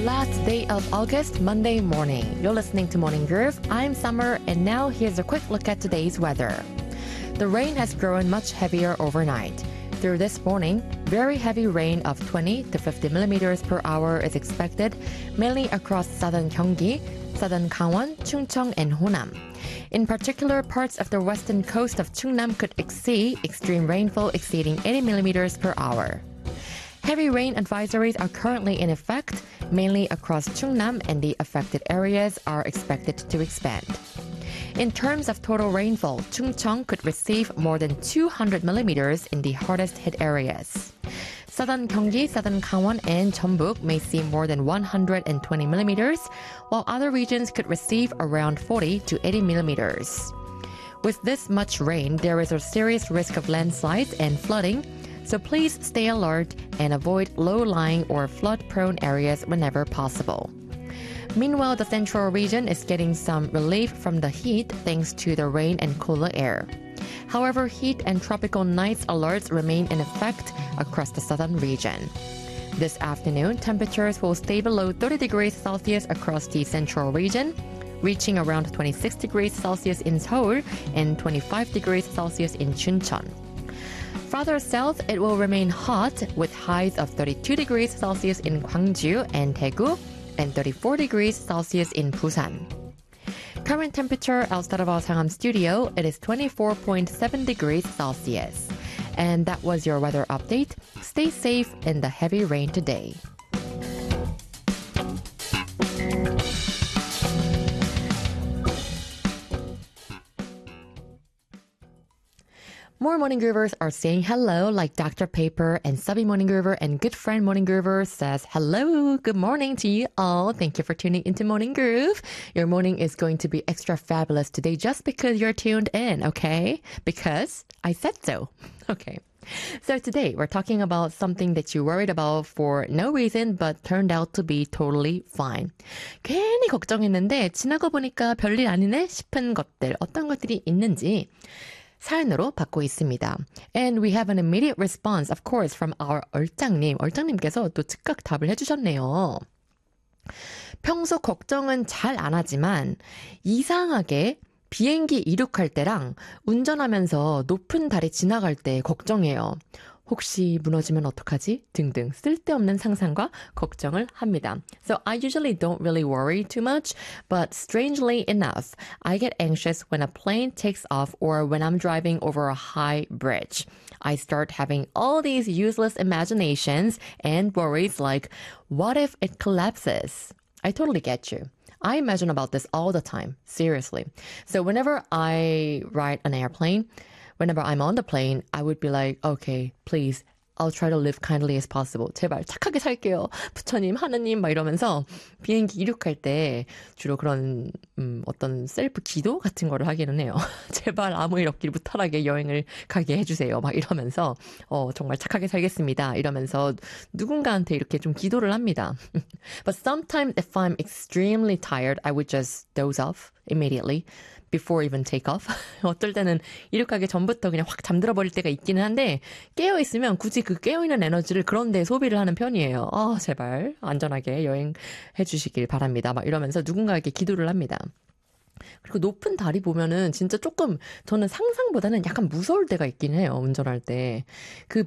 last day of August, Monday morning. You're listening to Morning Groove. I'm Summer, and now here's a quick look at today's weather. The rain has grown much heavier overnight. Through this morning, very heavy rain of 20 to 50 millimeters per hour is expected, mainly across southern Gyeonggi, southern Gangwon, Chungcheong, and Honam. In particular, parts of the western coast of Chungnam could exceed extreme rainfall exceeding 80 millimeters per hour. Heavy rain advisories are currently in effect, mainly across Chungnam, and the affected areas are expected to expand. In terms of total rainfall, Chungcheong could receive more than 200 millimeters in the hardest hit areas. Southern Gyeonggi, southern Gangwon, and Jeonbuk may see more than 120 millimeters, while other regions could receive around 40 to 80 millimeters. With this much rain, there is a serious risk of landslides and flooding, so please stay alert and avoid low-lying or flood-prone areas whenever possible. Meanwhile, the central region is getting some relief from the heat thanks to the rain and cooler air. However, heat and tropical nights alerts remain in effect across the southern region. This afternoon, temperatures will stay below 30 degrees Celsius across the central region, reaching around 26 degrees Celsius in Seoul and 25 degrees Celsius in Chuncheon. Farther south, it will remain hot with highs of 32 degrees Celsius in Gwangju and Daegu and 34 degrees Celsius in Busan. Current temperature outside of our Sangam studio, it is 24.7 degrees Celsius. And that was your weather update. Stay safe in the heavy rain today. More Morning Groovers are saying hello, like Dr. Paper and Subby Morning Groover and good friend Morning Groover says hello, good morning to you all. Thank you for tuning into Morning Groove. Your morning is going to be extra fabulous today just because you're tuned in, okay? Because I said so. Okay. So today we're talking about something that you worried about for no reason but turned out to be totally fine. 괜히 걱정했는데 지나고 보니까 별일 아니네 싶은 것들, 어떤 것들이 있는지 사연으로 받고 있습니다. And we have an immediate response, of course, from our 얼짱님. 얼짱님께서 또 즉각 답을 해주셨네요. 평소 걱정은 잘 안 하지만 이상하게 비행기 이륙할 때랑 운전하면서 높은 다리 지나갈 때 걱정해요. 혹시 무너지면 어떡하지? 등등 쓸데없는 상상과 걱정을 합니다. So I usually don't really worry too much, but strangely enough, I get anxious when a plane takes off or when I'm driving over a high bridge. I start having all these useless imaginations and worries like, what if it collapses? I totally get you. I imagine about this all the time, seriously. So whenever I ride an airplane, whenever I'm on the plane, I would be like, okay, please, I'll try to live kindly as possible. 제발 착하게 살게요. 부처님, 하느님 막 이러면서 비행기 이륙할 때 주로 그런 어떤 셀프 기도 같은 거를 하기는 해요. 제발 아무 일 없길 무탈하게 여행을 가게 해주세요. 막 이러면서 정말 착하게 살겠습니다. 이러면서 누군가한테 이렇게 좀 기도를 합니다. But sometimes if I'm extremely tired, I would just doze off immediately. Before even take off. 어떨 때는 이륙하기 전부터 그냥 확 잠들어 버릴 때가 있기는 한데 깨어있으면 굳이 그 깨어있는 에너지를 그런 데 소비를 하는 편이에요. 제발 안전하게 여행해 주시길 바랍니다. 막 이러면서 누군가에게 기도를 합니다. 그리고 높은 다리 보면은 진짜 조금 저는 상상보다는 약간 무서울 때가 있긴 해요. 운전할 때. 그